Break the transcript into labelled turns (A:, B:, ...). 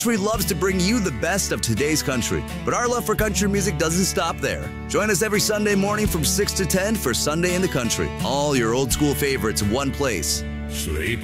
A: Country loves to bring you the best of today's country, but our love for country music doesn't stop there. Join us every Sunday morning from 6 to 10 for Sunday in the Country. All your old school favorites in one place.
B: Sleep